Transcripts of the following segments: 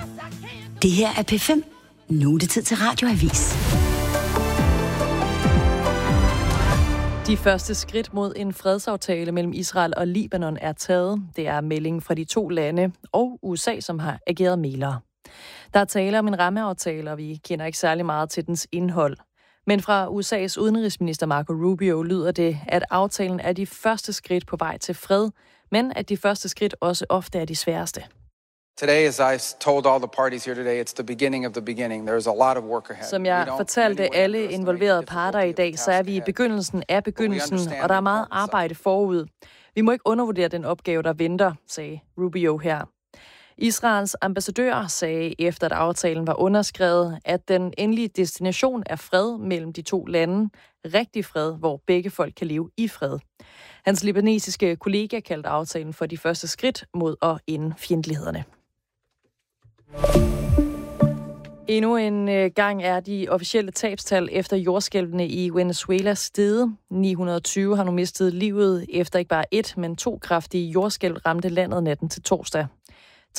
Det her er P5. Nu er det tid til Radioavis. De første skridt mod en fredsaftale mellem Israel og Libanon er taget. Det er meldingen fra de to lande og USA, som har ageret mæglere. Der er tale om en rammeaftale, og vi kender ikke særlig meget til dens indhold. Men fra USA's udenrigsminister Marco Rubio lyder det, at aftalen er de første skridt på vej til fred, men at de første skridt også ofte er de sværeste. Today, as I told all the parties here today, it's the beginning of the beginning. There's a lot of work ahead. Som jeg fortalte alle involverede parter i dag, så er vi i begyndelsen af begyndelsen, og der er meget arbejde forud. Vi må ikke undervurdere den opgave, der venter, sagde Rubio her. Israels ambassadør sagde efter, at aftalen var underskrevet, at den endelige destination er fred mellem de to lande. Rigtig fred, hvor begge folk kan leve i fred. Hans libanesiske kollega kaldte aftalen for de første skridt mod at ende fjendtlighederne. Endnu en gang er de officielle tabstal efter jordskælvene i Venezuela steget. 920 har nu mistet livet efter ikke bare et, men 2 kraftige jordskælv ramte landet natten til torsdag. 3.360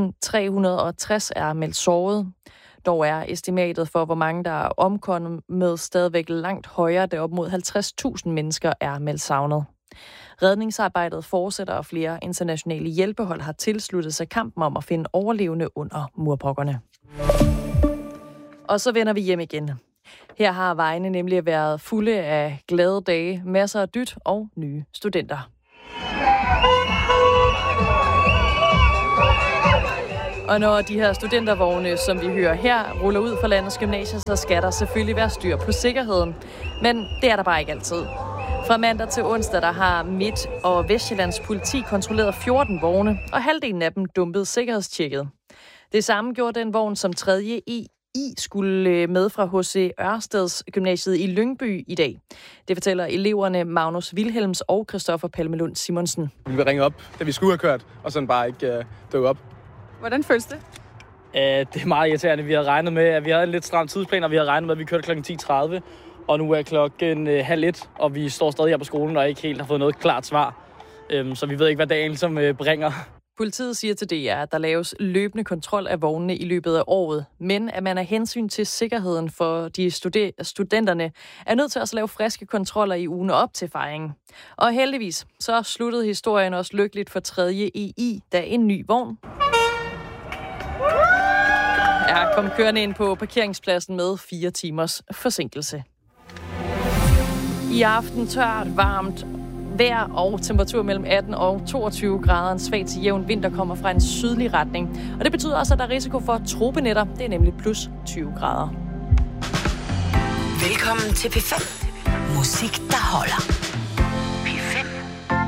er meldt såret. Dog er estimatet for, hvor mange der er omkommet, stadigvæk langt højere, da op mod 50.000 mennesker er meldt savnet. Redningsarbejdet fortsætter, og flere internationale hjælpehold har tilsluttet sig kampen om at finde overlevende under murbrokkerne. Og så vender vi hjem igen. Her har vejene nemlig været fulde af glade dage, masser af dyt og nye studenter. Og når de her studentervogne, som vi hører her, ruller ud fra landets gymnasier, så skal der selvfølgelig være styr på sikkerheden. Men det er der bare ikke altid. Fra mandag til onsdag, der har Midt- og Vestjyllands politi kontrolleret 14 vogne, og halvdelen af dem dumpede sikkerhedstjekket. Det samme gjorde den vogn, som 3. EI skulle med fra H.C. Ørsteds Gymnasiet i Lyngby i dag. Det fortæller eleverne Magnus Wilhelms og Christoffer Palmelund Simonsen. Vi vil ringe op, da vi skulle have kørt, og sådan bare ikke dukke op. Hvordan føles det? Det er meget irriterende. Vi havde regnet med, at vi havde en lidt stram tidsplan, og vi havde regnet med, at vi kørte kl. 10.30. Og nu er klokken 12:30, og vi står stadig her på skolen og ikke helt har fået noget klart svar. Så vi ved ikke, hvad dagen som bringer. Politiet siger til DR, at der laves løbende kontrol af vognene i løbet af året, men at man af hensyn til sikkerheden for de studenterne er nødt til at lave friske kontroller i ugen op til fejringen. Og heldigvis så sluttede historien også lykkeligt for 3. EI, da en ny vogn kom kørende ind på parkeringspladsen med 4 timers forsinkelse. I aften tørt, varmt vejr og temperatur mellem 18 og 22 grader. En svag til jævn vind, der kommer fra en sydlig retning. Og det betyder også, at der er risiko for tropenetter. Det er nemlig plus 20 grader. Velkommen til P5. Musik, der holder.